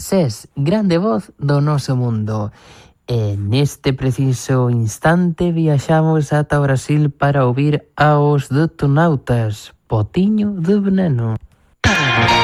SES, grande voz do noso mundo. E neste preciso instante viaxamos ata o Brasil para ouvir aos Detonautas, Potiño de Veneno.